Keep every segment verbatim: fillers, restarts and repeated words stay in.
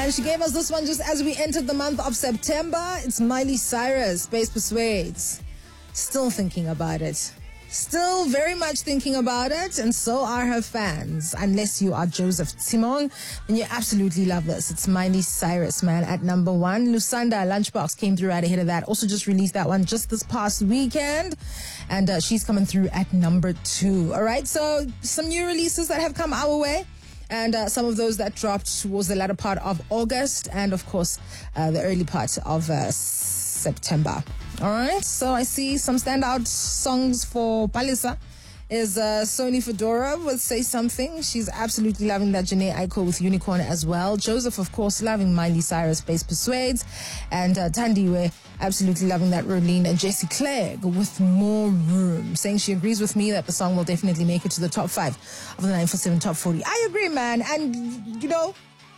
man. She gave us this one just as we entered the month of September. It's Miley Cyrus, Space Persuades. Still thinking about it. Still very much thinking about it, and so are her fans. Unless you are Joseph Timong, then you absolutely love this. It's Miley Cyrus, man, at number one. Lusanda Lunchbox came through right ahead of that. Also just released that one just this past weekend, and uh, she's coming through at number two. All right, so some new releases that have come our way. And uh, some of those that dropped towards the latter part of August and, of course, uh, the early part of uh, September. All right. So I see some standout songs for Palisa is uh, Sony Fedora with Say Something. She's absolutely loving that. Janae Aiko with Unicorn as well. Joseph, of course, loving Miley Cyrus, Space Persuades. And uh, Tandiwe, absolutely loving that. Rolene and Jessie Clegg with More Room, saying she agrees with me that the song will definitely make it to the top five of the nine four seven Top forty. I agree, man. And, you know,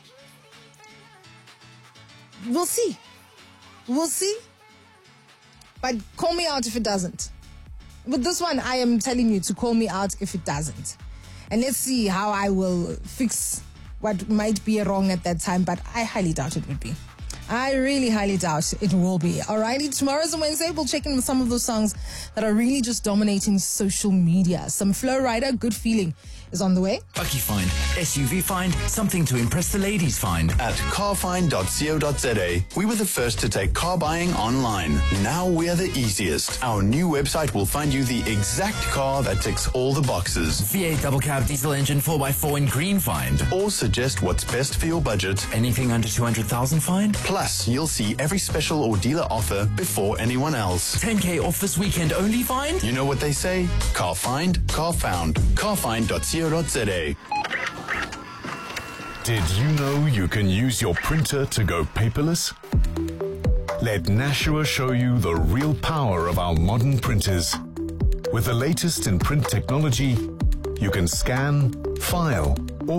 we'll see. We'll see. But call me out if it doesn't. With this one, I am telling you to call me out if it doesn't. And let's see how I will fix what might be wrong at that time, but I highly doubt it would be. I really highly doubt it will be. Alrighty, tomorrow's a Wednesday. We'll check in with some of those songs that are really just dominating social media. Some Flow Rider, Good Feeling is on the way. Bucky Find, S U V Find, something to impress the ladies find. At car find dot co dot za, we were the first to take car buying online. Now we're the easiest. Our new website will find you the exact car that ticks all the boxes. V eight double cab diesel engine four by four in green find. Or suggest what's best for your budget. Anything under two hundred thousand find. Plus, you'll see every special or dealer offer before anyone else. ten K off this weekend only find. You know what they say? Car find, car found. car find dot co dot za. Did you know you can use your printer to go paperless? Let Nashua show you the real power of our modern printers. With the latest in print technology, you can scan, file,